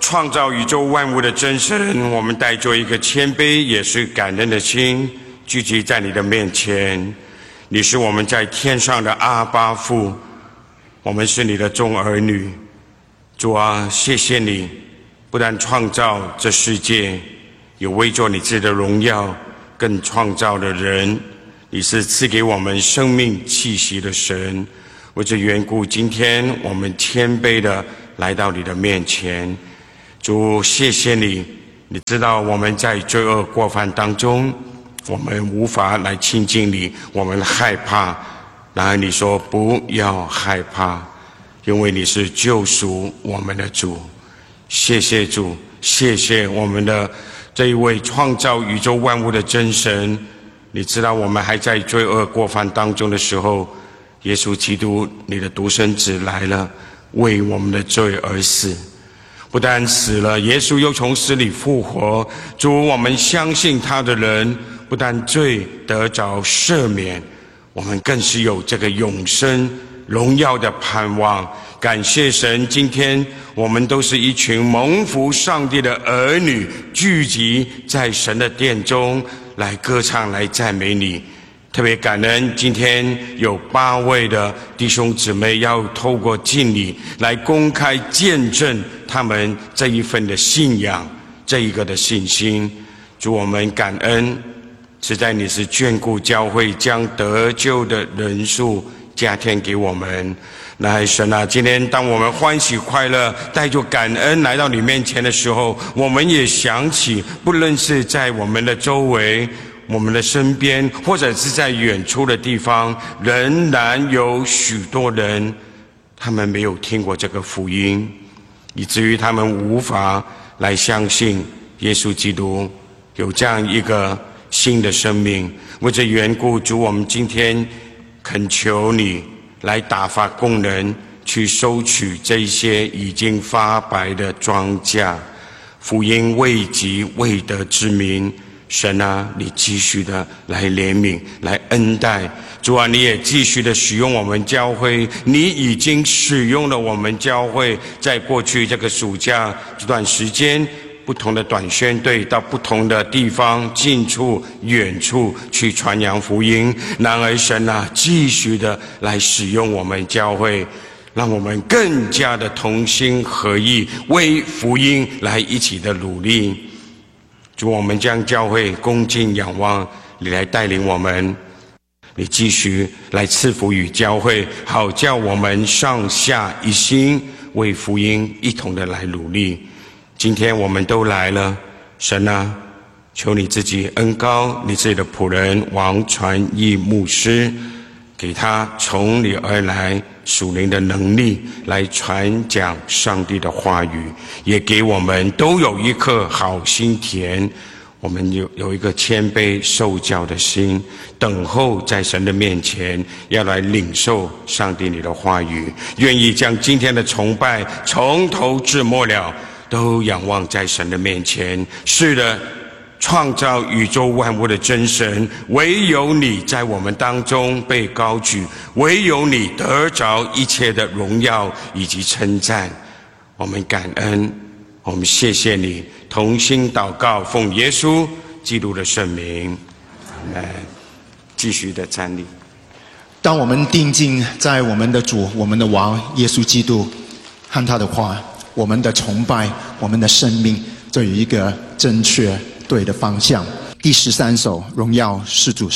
创造宇宙万物的真神，我们带着一个谦卑也是感恩的心，聚集在你的面前。你是我们在天上的阿爸父，我们是你的众儿女。主啊，谢谢你，不但创造这世界，有为着你自己的荣耀，更创造了人。你是赐给我们生命气息的神。为这缘故，今天我们谦卑的来到你的面前。主，谢谢你，你知道我们在罪恶过犯当中，我们无法来亲近你，我们害怕。然而你说不要害怕，因为你是救赎我们的主。谢谢主，谢谢我们的这一位创造宇宙万物的真神。你知道我们还在罪恶过犯当中的时候，耶稣基督你的独生子来了，为我们的罪而死。不但死了，耶稣又从死里复活。主，我们相信他的人，不但罪得着赦免，我们更是有这个永生荣耀的盼望。感谢神，今天我们都是一群蒙福上帝的儿女，聚集在神的殿中来歌唱，来赞美你。特别感恩，今天有8位的弟兄姊妹要透过敬礼来公开见证他们这一份的信仰，这一个的信心。主，我们感恩，实在你是眷顾教会，将得救的人数加添给我们。来，神啊，今天当我们欢喜快乐带着感恩来到你面前的时候，我们也想起，不论是在我们的周围，我们的身边，或者是在远处的地方，仍然有许多人，他们没有听过这个福音，以至于他们无法来相信耶稣基督有这样一个新的生命。为这缘故，主，我们今天恳求你来打发工人去收取这些已经发白的庄稼，福音未及未得之民。神啊，你继续的来怜悯，来恩待。主啊，你也继续的使用我们教会，你已经使用了我们教会，在过去这个暑假这段时间，不同的短宣队到不同的地方，近处远处去传扬福音。然而神啊，继续的来使用我们教会，让我们更加的同心合意，为福音来一起的努力。主，我们将教会恭敬仰望，你来带领我们，你继续来赐福与教会，好叫我们上下一心，为福音一同的来努力。今天我们都来了，神啊，求你自己恩膏你自己的仆人王传义牧师，给他从你而来属灵的能力来传讲上帝的话语，也给我们都有一颗好心田，我们有一个谦卑受教的心，等候在神的面前，要来领受上帝你的话语，愿意将今天的崇拜从头至末了都仰望在神的面前。是的，创造宇宙万物的真神，唯有你在我们当中被高举，唯有你得着一切的荣耀以及称赞。我们感恩，我们谢谢你，同心祷告，奉耶稣基督的圣名，阿们。继续的站立。 当我们定睛在我们的主，我们的王耶稣基督和他的话，我们的崇拜，我们的生命就有一个正确对的方向。第13首，荣耀是主。